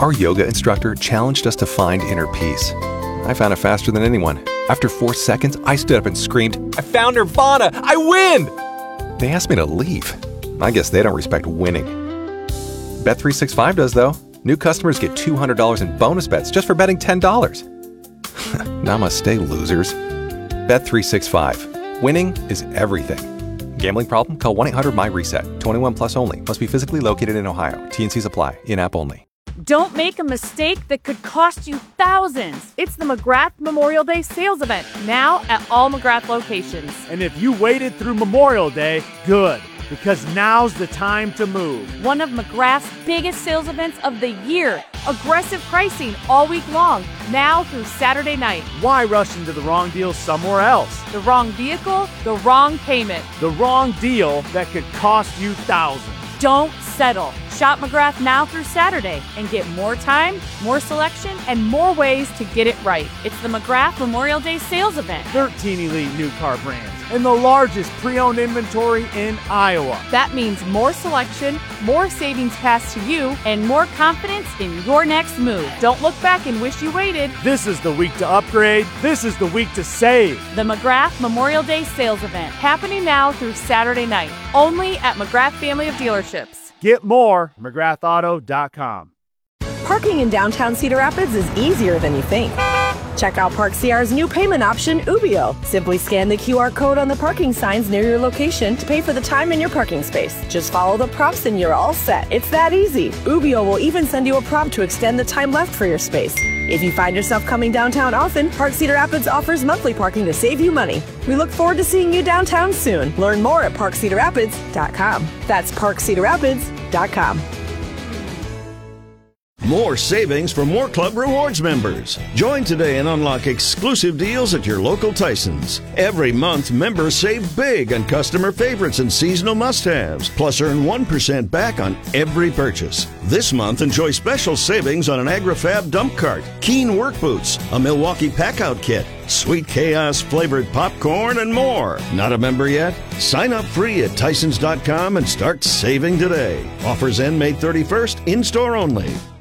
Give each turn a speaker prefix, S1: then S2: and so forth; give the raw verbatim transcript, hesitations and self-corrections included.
S1: Our yoga instructor challenged us to find inner peace. I found it faster than anyone. After four seconds, I stood up and screamed, "I found Nirvana! I win!" They asked me to leave. I guess they don't respect winning. Bet three sixty-five does, though. New customers get two hundred dollars in bonus bets just for betting ten dollars. Namaste, losers. Bet three sixty-five. Winning is everything. Gambling problem? Call one eight hundred M Y reset. twenty-one plus only. Must be physically located in Ohio. T and Cs apply. In-app only.
S2: Don't make a mistake that could cost you thousands. It's the McGrath Memorial Day sales event, now at all McGrath locations.
S3: And if you waited through Memorial Day, good, because now's the time to move.
S2: One of McGrath's biggest sales events of the year. Aggressive pricing all week long, now through Saturday night.
S3: Why rush into the wrong deal somewhere else?
S2: The wrong vehicle, the wrong payment.
S3: The wrong deal that could cost you thousands.
S2: Don't settle. Shop McGrath now through Saturday and get more time, more selection, and more ways to get it right. It's the McGrath Memorial Day sales event.
S3: thirteen elite new car brands and the largest pre-owned inventory in Iowa.
S2: That means more selection, more savings passed to you, and more confidence in your next move. Don't look back and wish you waited.
S3: This is the week to upgrade. This is the week to save.
S2: The McGrath Memorial Day sales event, happening now through Saturday night, only at McGrath Family of Dealerships.
S3: Get more, McGrath Auto dot com.
S4: Parking in downtown Cedar Rapids is easier than you think. Check out Park C R's new payment option, Ubio. Simply scan the Q R code on the parking signs near your location to pay for the time in your parking space. Just follow the prompts and you're all set. It's that easy. Ubio will even send you a prompt to extend the time left for your space. If you find yourself coming downtown often, Park Cedar Rapids offers monthly parking to save you money. We look forward to seeing you downtown soon. Learn more at Park Cedar Rapids dot com. That's Park Cedar Rapids dot com.
S5: More savings for more Club Rewards members. Join today and unlock exclusive deals at your local Tysons. Every month, members save big on customer favorites and seasonal must-haves, plus earn one percent back on every purchase. This month, enjoy special savings on an AgriFab dump cart, Keen work boots, a Milwaukee pack-out kit, Sweet Chaos flavored popcorn, and more. Not a member yet? Sign up free at Tysons dot com and start saving today. Offers end May thirty-first, in-store only.